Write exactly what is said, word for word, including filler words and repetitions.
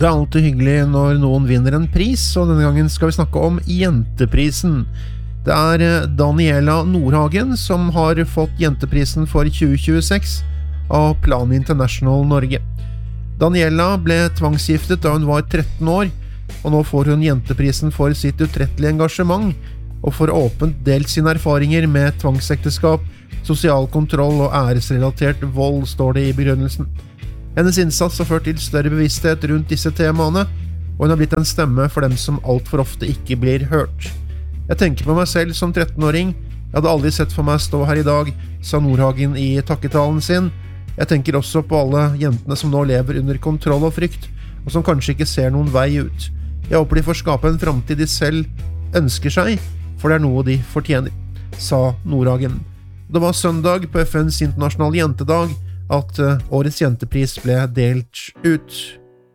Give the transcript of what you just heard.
Det er alltid hyggelig når noen vinner en pris, og denne gangen skal vi snakke om Jenteprisen. Det er Daniela Nordhagen som har fått Jenteprisen for tjue tjueseks av Plan International Norge. Daniela ble tvangsgiftet da hun var tretten år, og nå får hun Jenteprisen for sitt utrettelige engasjement, og for åpent delt sine erfaringer med tvangsekteskap, sosial kontroll og æresrelatert vold, står det i begrunnelsen. Hennes innsats har ført til større bevissthet rundt disse temaene, og hun har blitt en stemme for dem som alt for ofte ikke blir hørt. Jeg tenker på meg selv som trettenåring. Jeg hadde aldri sett for meg stå her i dag, sa Nordhagen i takketalen sin. Jeg tenker også på alle jentene som nå lever under kontroll og frykt, og som kanskje ikke ser noen vei ut. Jeg håper de får skape en fremtid de selv ønsker seg, for det er noe de fortjener, sa Nordhagen. Det var søndag på F N's internasjonale jentedag at årets jentepris ble delt ut.